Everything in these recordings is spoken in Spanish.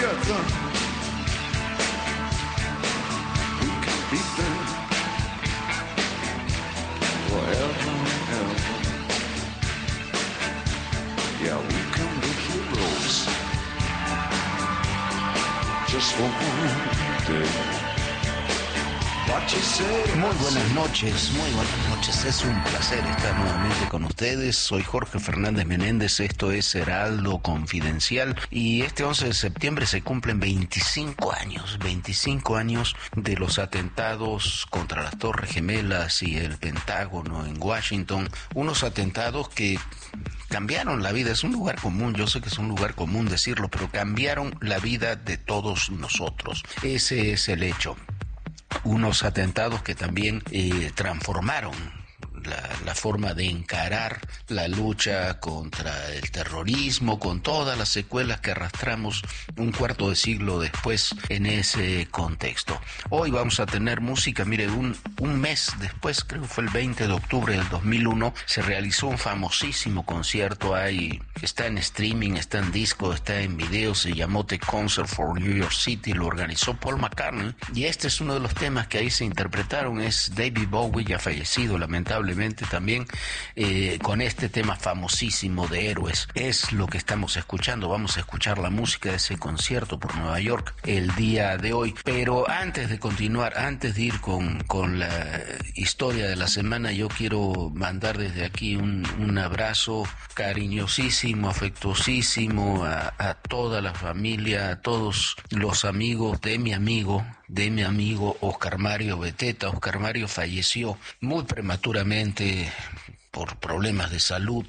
together. We can be there forever and ever. Yeah, we can be heroes just for one day. Muy buenas noches, muy buenas noches. Es un placer estar nuevamente con ustedes. Soy Jorge Fernández Menéndez, esto es Heraldo Confidencial y este 11 de septiembre se cumplen 25 años de los atentados contra las Torres Gemelas y el Pentágono en Washington. Unos atentados que cambiaron la vida. Es un lugar común, yo sé que es un lugar común decirlo, pero cambiaron la vida de todos nosotros. Ese es el hecho. Unos atentados que también transformaron la forma de encarar la lucha contra el terrorismo, con todas las secuelas que arrastramos un cuarto de siglo después en ese contexto. Hoy vamos a tener música, mire, un mes después, creo que fue el 20 de octubre del 2001, se realizó un famosísimo concierto, está en streaming, está en disco, está en video, se llamó The Concert for New York City, lo organizó Paul McCartney, y este es uno de los temas que ahí se interpretaron, es David Bowie, ya fallecido lamentablemente también, con este tema famosísimo de Héroes. Es lo que estamos escuchando. Vamos a escuchar la música de ese concierto por Nueva York el día de hoy. Pero antes de continuar, antes de ir con la historia de la semana, yo quiero mandar desde aquí un abrazo cariñosísimo, afectuosísimo a toda la familia, a todos los amigos de mi amigo Oscar Mario Beteta. Oscar Mario falleció muy prematuramente por problemas de salud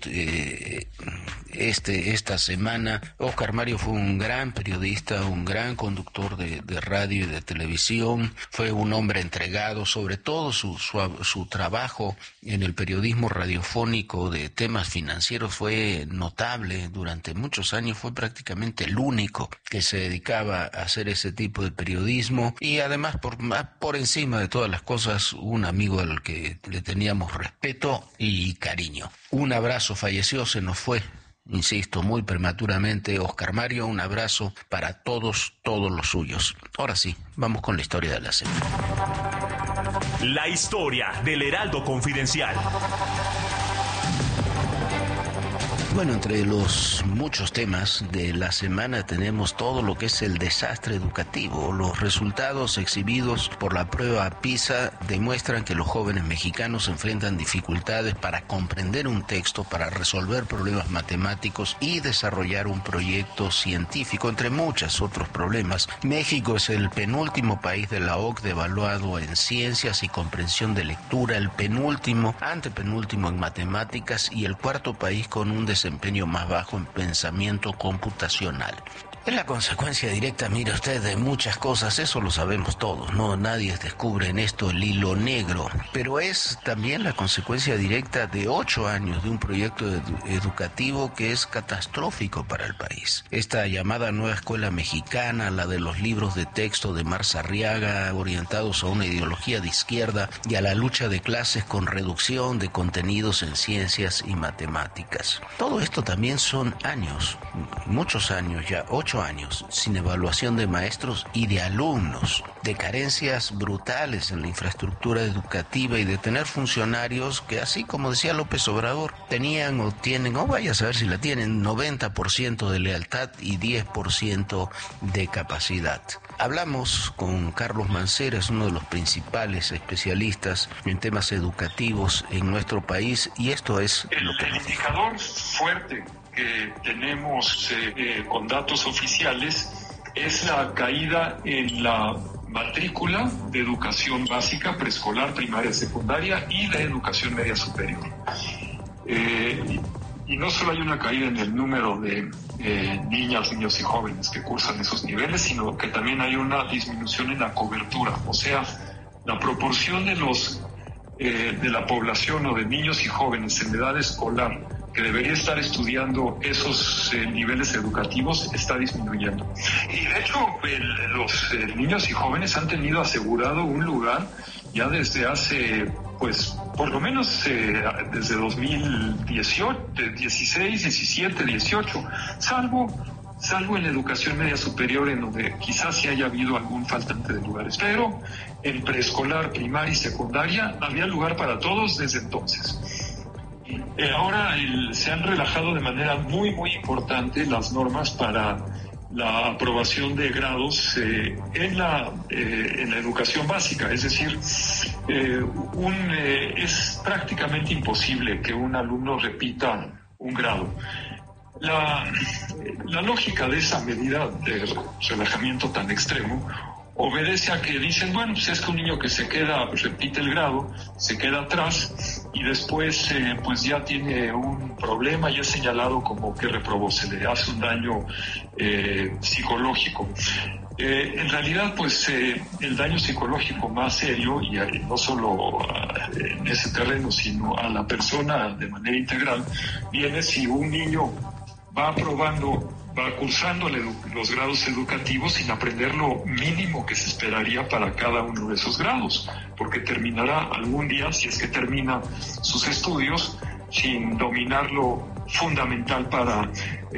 esta semana. Oscar Mario fue un gran periodista, un gran conductor de radio y de televisión, fue un hombre entregado, sobre todo su trabajo en el periodismo radiofónico de temas financieros fue notable. Durante muchos años fue prácticamente el único que se dedicaba a hacer ese tipo de periodismo, y además por encima de todas las cosas un amigo al que le teníamos respeto y cariño. Un abrazo, falleció, se nos fue, insisto, muy prematuramente Oscar Mario. Un abrazo para todos los suyos. Ahora sí, vamos con la historia de la semana. La historia del Heraldo Confidencial. Bueno, entre los muchos temas de la semana tenemos todo lo que es el desastre educativo. Los resultados exhibidos por la prueba PISA demuestran que los jóvenes mexicanos enfrentan dificultades para comprender un texto, para resolver problemas matemáticos y desarrollar un proyecto científico, entre muchos otros problemas. México es el penúltimo país de la OCDE evaluado en ciencias y comprensión de lectura, el antepenúltimo en matemáticas y el cuarto país con un desempeño más bajo en pensamiento computacional. Es la consecuencia directa, mire usted, de muchas cosas, eso lo sabemos todos, no, nadie descubre en esto el hilo negro, pero es también la consecuencia directa de 8 años de un proyecto educativo que es catastrófico para el país. Esta llamada nueva escuela mexicana, la de los libros de texto de Marza Arriaga, orientados a una ideología de izquierda y a la lucha de clases con reducción de contenidos en ciencias y matemáticas. Todo esto también son años, muchos años ya, 8 años, sin evaluación de maestros y de alumnos, de carencias brutales en la infraestructura educativa y de tener funcionarios que, así como decía López Obrador, tenían o tienen, o vaya a saber si la tienen, 90% de lealtad y 10% de capacidad. Hablamos con Carlos Mancera, es uno de los principales especialistas en temas educativos en nuestro país, y esto es lo que nos dijo. El indicador fuerte que tenemos con datos oficiales es la caída en la matrícula de educación básica, preescolar, primaria, secundaria y de educación media superior. Y no solo hay una caída en el número de niñas, niños y jóvenes que cursan esos niveles, sino que también hay una disminución en la cobertura, o sea, la proporción de la población o de niños y jóvenes en edad escolar que debería estar estudiando esos niveles educativos está disminuyendo. Y de hecho, los niños y jóvenes han tenido asegurado un lugar ya desde hace, pues, por lo menos desde 2018, 16, 17, 18, salvo salvo en la educación media superior, en donde quizás sí haya habido algún faltante de lugares, pero en preescolar, primaria y secundaria había lugar para todos desde entonces. Ahora se han relajado de manera muy, muy importante las normas para la aprobación de grados en la educación básica, es decir, es prácticamente imposible que un alumno repita un grado. La lógica de esa medida de relajamiento tan extremo obedece a que dicen, bueno, pues es que un niño que repite el grado, se queda atrás y después pues ya tiene un problema y es señalado como que reprobó, se le hace un daño psicológico. En realidad, pues el daño psicológico más serio, y no solo en ese terreno, sino a la persona de manera integral, viene si un niño va cursando los grados educativos sin aprender lo mínimo que se esperaría para cada uno de esos grados, porque terminará algún día, si es que termina sus estudios, sin dominar lo fundamental para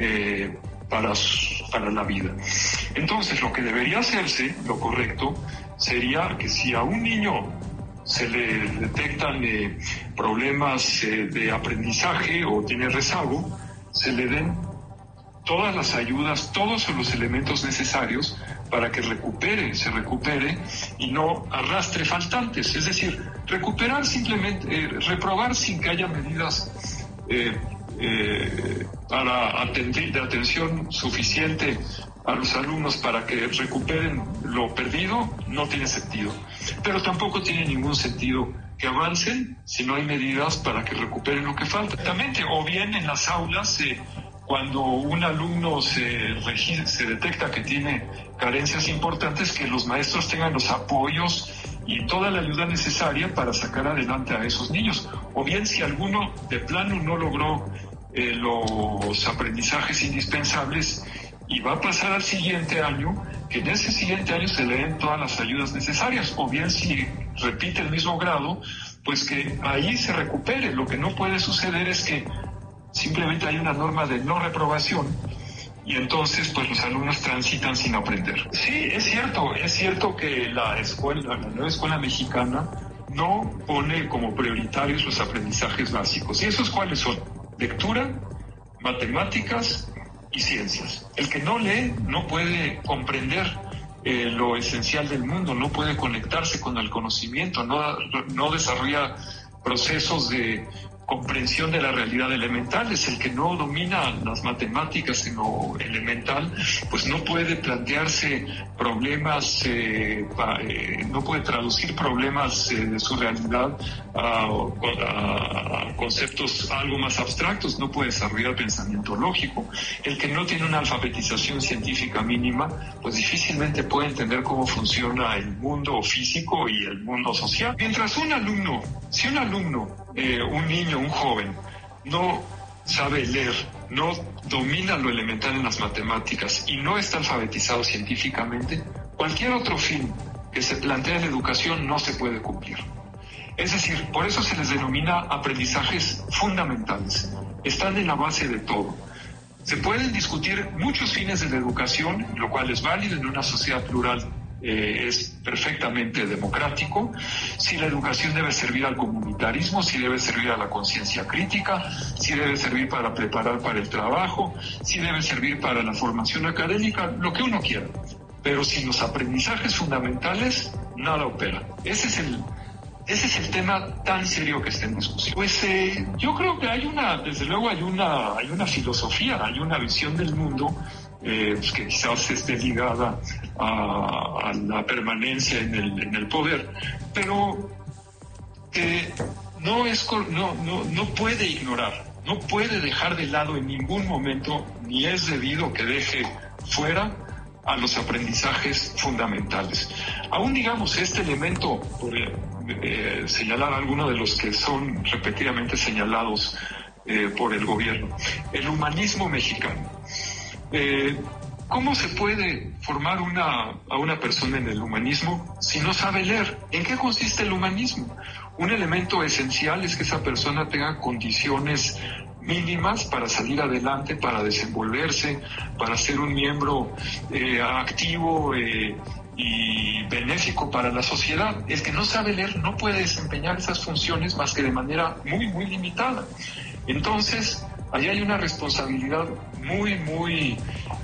la vida. Entonces, lo que debería hacerse, lo correcto, sería que si a un niño se le detectan problemas de aprendizaje o tiene rezago, se le den todas las ayudas, todos los elementos necesarios para que se recupere y no arrastre faltantes. Es decir, recuperar simplemente, reprobar sin que haya medidas de atención suficiente a los alumnos para que recuperen lo perdido, no tiene sentido. Pero tampoco tiene ningún sentido que avancen si no hay medidas para que recuperen lo que falta. Exactamente, o bien en las aulas, cuando un alumno se detecta que tiene carencias importantes, que los maestros tengan los apoyos y toda la ayuda necesaria para sacar adelante a esos niños. O bien si alguno de plano no logró los aprendizajes indispensables y va a pasar al siguiente año, que en ese siguiente año se le den todas las ayudas necesarias. O bien si repite el mismo grado, pues que ahí se recupere. Lo que no puede suceder es que simplemente hay una norma de no reprobación y entonces pues los alumnos transitan sin aprender. Sí, es cierto que la nueva escuela mexicana no pone como prioritarios los aprendizajes básicos. ¿Y esos cuáles son? Lectura, matemáticas y ciencias. El que no lee no puede comprender lo esencial del mundo, no puede conectarse con el conocimiento, no desarrolla procesos de comprensión de la realidad elemental. Es el que no domina las matemáticas en lo elemental, pues no puede plantearse problemas, no puede traducir problemas de su realidad a conceptos algo más abstractos, no puede desarrollar pensamiento lógico. El que no tiene una alfabetización científica mínima, pues difícilmente puede entender cómo funciona el mundo físico y el mundo social. Mientras un niño, un joven, no sabe leer, no domina lo elemental en las matemáticas y no está alfabetizado científicamente, cualquier otro fin que se plantea en la educación no se puede cumplir. Es decir, por eso se les denomina aprendizajes fundamentales. Están en la base de todo. Se pueden discutir muchos fines de la educación, lo cual es válido en una sociedad plural. Es perfectamente democrático, si la educación debe servir al comunitarismo, si debe servir a la conciencia crítica, si debe servir para preparar para el trabajo, si debe servir para la formación académica, lo que uno quiera. Pero sin los aprendizajes fundamentales, nada opera. Ese es el tema tan serio que está en discusión. Pues yo creo que desde luego hay una filosofía, hay una visión del mundo que quizás esté ligada a la permanencia en el poder, pero que no puede ignorar, no puede dejar de lado en ningún momento, ni es debido que deje fuera a los aprendizajes fundamentales. Aún digamos este elemento, por señalar algunos de los que son repetidamente señalados por el gobierno, el humanismo mexicano. ¿Cómo se puede formar a una persona en el humanismo si no sabe leer? ¿En qué consiste el humanismo? Un elemento esencial es que esa persona tenga condiciones mínimas para salir adelante, para desenvolverse, para ser un miembro activo y benéfico para la sociedad. El que no sabe leer no puede desempeñar esas funciones más que de manera muy, muy limitada. Entonces, ahí hay una responsabilidad muy, muy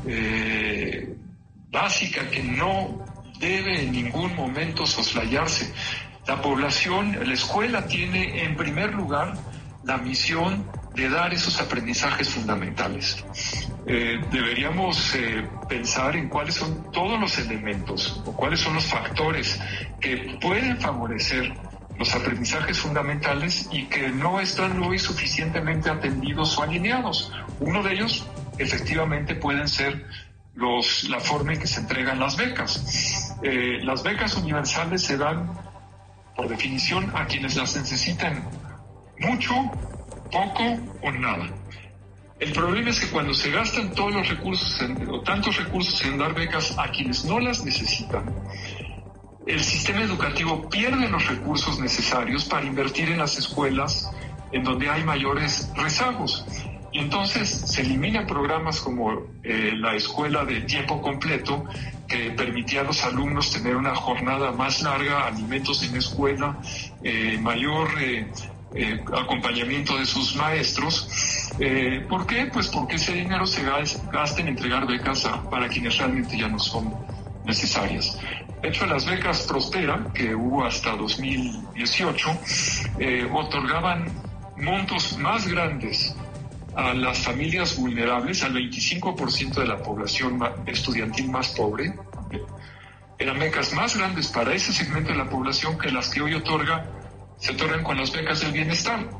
básica que no debe en ningún momento soslayarse. La población, la escuela tiene en primer lugar la misión de dar esos aprendizajes fundamentales. Deberíamos pensar en cuáles son todos los elementos o cuáles son los factores que pueden favorecer los aprendizajes fundamentales y que no están hoy suficientemente atendidos o alineados. Uno de ellos, efectivamente, pueden ser la forma en que se entregan las becas. Las becas universales se dan, por definición, a quienes las necesitan mucho, poco o nada. El problema es que cuando se gastan todos los recursos o tantos recursos en dar becas a quienes no las necesitan, el sistema educativo pierde los recursos necesarios para invertir en las escuelas en donde hay mayores rezagos. Y entonces se eliminan programas como la escuela de tiempo completo, que permitía a los alumnos tener una jornada más larga, alimentos en la escuela, mayor acompañamiento de sus maestros. ¿Por qué? Pues porque ese dinero se gasta en entregar becas para quienes realmente ya no son necesarias. De hecho, las becas Prospera, que hubo hasta 2018, otorgaban montos más grandes a las familias vulnerables, al 25% de la población estudiantil más pobre. Eran becas más grandes para ese segmento de la población que las que hoy se otorgan con las becas del bienestar.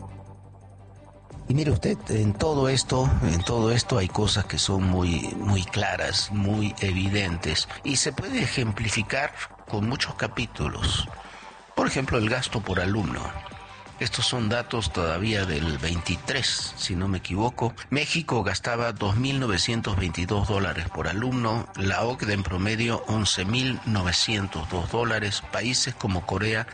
Y mire usted, en todo esto hay cosas que son muy, muy claras, muy evidentes, y se puede ejemplificar con muchos capítulos. Por ejemplo, el gasto por alumno. Estos son datos todavía del 23, si no me equivoco. México gastaba $2.922 por alumno, la OCDE en promedio $11.902, países como Corea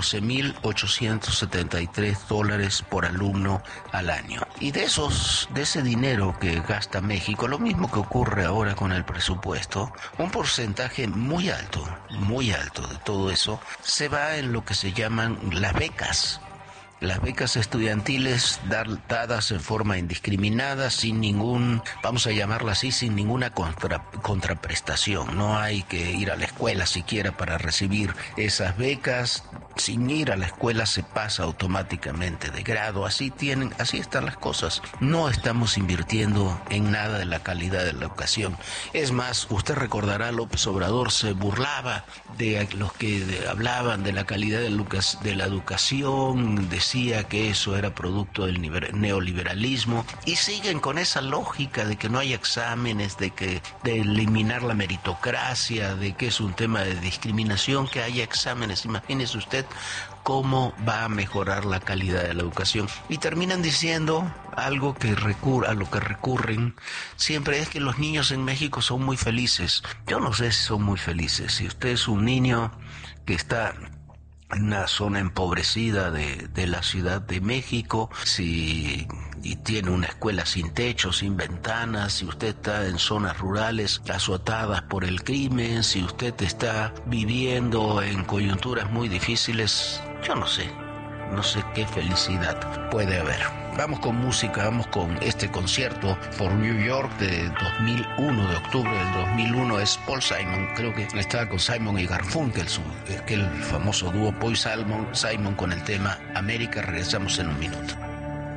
$14.873 por alumno al año. Y de ese dinero que gasta México, lo mismo que ocurre ahora con el presupuesto, un porcentaje muy alto de todo eso se va en lo que se llaman las becas. Las becas estudiantiles dadas en forma indiscriminada, sin ningún, vamos a llamarla así, sin ninguna contraprestación. No hay que ir a la escuela siquiera para recibir esas becas. Sin ir a la escuela se pasa automáticamente de grado. Así están las cosas. No estamos invirtiendo en nada de la calidad de la educación. Es más, usted recordará, López Obrador se burlaba de los que hablaban de la calidad de la educación, decía que eso era producto del neoliberalismo, y siguen con esa lógica de que no hay exámenes, de eliminar la meritocracia, de que es un tema de discriminación que haya exámenes. Imagínese usted cómo va a mejorar la calidad de la educación. Y terminan diciendo algo a lo que recurren siempre, es que los niños en México son muy felices. Yo no sé si son muy felices. Si usted es un niño que está en una zona empobrecida de la Ciudad de México, y tiene una escuela sin techo, sin ventanas, si usted está en zonas rurales azotadas por el crimen, si usted está viviendo en coyunturas muy difíciles, yo no sé qué felicidad puede haber. Vamos con música, vamos con este concierto por New York de 2001, de octubre del 2001. Es Paul Simon, creo que estaba con Simon y Garfunkel, aquel famoso dúo Paul Simon con el tema América. Regresamos en un minuto.